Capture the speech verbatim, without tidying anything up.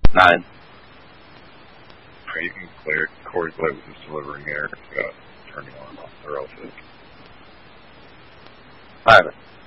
Nine. Right, you can clear it. Corey's light was just delivering air. It's got turning on or else it. Five.